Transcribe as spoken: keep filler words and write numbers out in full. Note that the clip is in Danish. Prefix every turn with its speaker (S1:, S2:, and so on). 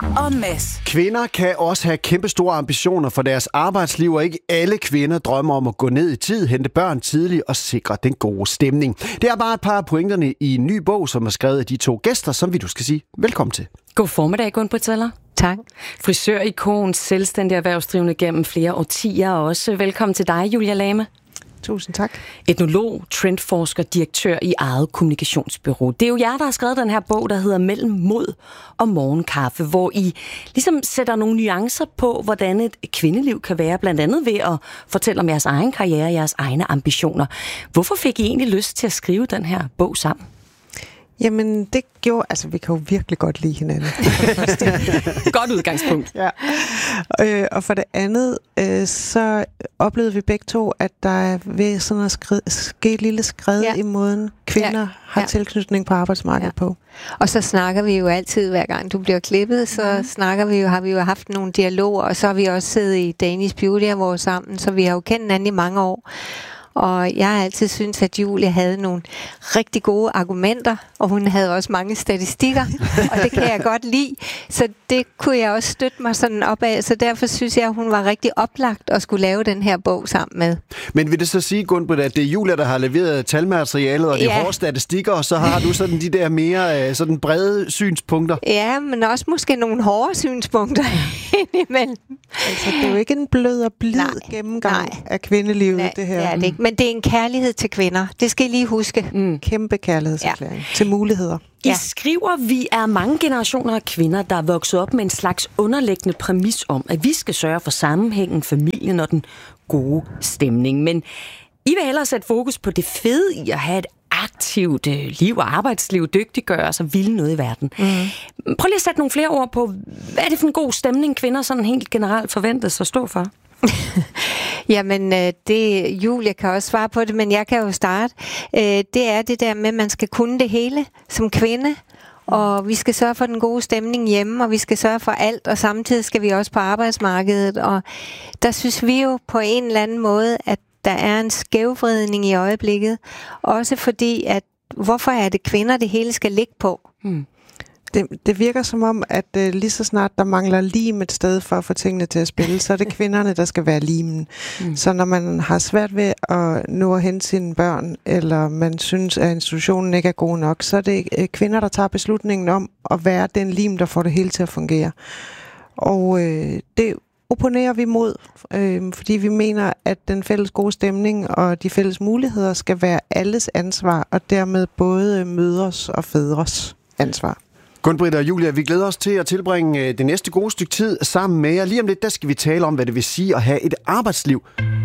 S1: og Mads.
S2: Kvinder kan også have kæmpe store ambitioner for deres arbejdsliv, og ikke alle kvinder drømmer om at gå ned i tid, hente børn tidligt og sikre den gode stemning. Det er bare et par af pointerne i en ny bog, som er skrevet af de to gæster, som vi du skal sige velkommen til.
S3: God formiddag, Gunn Briteller.
S4: Tak.
S3: Frisør-ikon, selvstændig erhvervsdrivende gennem flere årtier også. Velkommen til dig, Julia Lame.
S4: Tusind tak.
S3: Etnolog, trendforsker, direktør i eget kommunikationsbureau. Det er jo jer, der har skrevet den her bog, der hedder Mellem Mod og Morgenkaffe, hvor I ligesom sætter nogle nuancer på, hvordan et kvindeliv kan være, blandt andet ved at fortælle om jeres egen karriere, jeres egne ambitioner. Hvorfor fik I egentlig lyst til at skrive den her bog sammen?
S4: Jamen, det gjorde... Altså, vi kan jo virkelig godt lide hinanden.
S3: Godt udgangspunkt.
S4: Ja. Øh, og for det andet, øh, så oplevede vi begge to, at der er ved sådan at skred, ske et lille skred ja. i måden, kvinder ja. har ja. tilknytning på arbejdsmarkedet ja. på.
S5: Og så snakker vi jo altid, hver gang du bliver klippet, så mm. snakker vi jo, har vi jo haft nogle dialoger, og så har vi også siddet i Danish Beauty Awards sammen, så vi har jo kendt hinanden i mange år. Og jeg har altid syntes, at Julie havde nogle rigtig gode argumenter, og hun havde også mange statistikker, og det kan jeg godt lide. Så det kunne jeg også støtte mig sådan op af, så derfor synes jeg, at hun var rigtig oplagt at skulle lave den her bog sammen med.
S2: Men vil det så sige, Gunn, at det er Julia, der har leveret talmaterialet og de ja. hårde statistikker, og så har du sådan de der mere sådan brede synspunkter?
S5: Ja, men også måske nogle hårde synspunkter indimellem.
S4: Altså, det er jo ikke en blød og blid nej, gennemgang nej. af kvindelivet,
S5: nej,
S4: det her.
S5: Det er det ikke. Men det er en kærlighed til kvinder. Det skal I lige huske.
S4: Mm. Kæmpe kærlighedserklæring ja. til muligheder.
S3: I ja. skriver, vi er mange generationer af kvinder, der er vokset op med en slags underliggende præmis om, at vi skal sørge for sammenhængen, familien og den gode stemning. Men I vil hellere sætte fokus på det fede i at have et aktivt øh, liv og arbejdsliv, dygtiggøre sig, ville noget i verden. Mm. Prøv lige at sætte nogle flere ord på, hvad er det for en god stemning, kvinder sådan helt generelt forventes at stå for?
S5: Jamen, det, Julia kan også svare på det, men jeg kan jo starte. Det er det der med, at man skal kunne det hele som kvinde, og vi skal sørge for den gode stemning hjemme, og vi skal sørge for alt, og samtidig skal vi også på arbejdsmarkedet, og der synes vi jo på en eller anden måde, at der er en skævvridning i øjeblikket, også fordi, at hvorfor er det kvinder, det hele skal ligge på? Hmm.
S4: Det, det virker som om, at uh, lige så snart der mangler lim et sted for at få tingene til at spille, så er det kvinderne, der skal være limen. Mm. Så når man har svært ved at nå at hente sine børn, eller man synes, at institutionen ikke er god nok, så er det uh, kvinder, der tager beslutningen om at være den lim, der får det hele til at fungere. Og uh, det opponerer vi mod, øh, fordi vi mener, at den fælles gode stemning og de fælles muligheder skal være alles ansvar, og dermed både mødres og fædres ansvar.
S2: Gunn-Britt og Julia, vi glæder os til at tilbringe det næste gode stykke tid sammen med jer. Lige om lidt, der skal vi tale om, hvad det vil sige at have et arbejdsliv